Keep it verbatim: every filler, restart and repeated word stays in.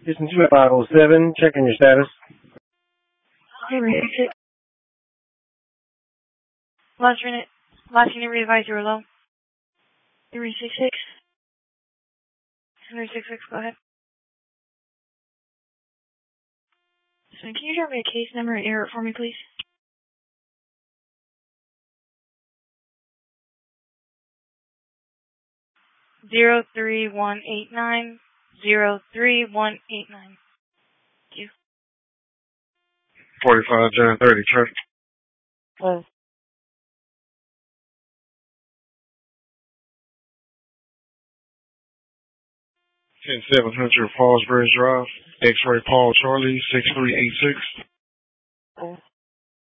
Houston two five oh seven, checking your status. Hey, Rick. Last unit, last unit readvise you were low. three six six. three six six, go ahead. So can you drop me a case number and error for me, please? Zero three one eight nine zero three one eight nine. Thank you. Forty-five John thirty, check. Uh, Ten seven hundred Fallsbury Drive, X-ray Paul Charlie six three eight six. uh.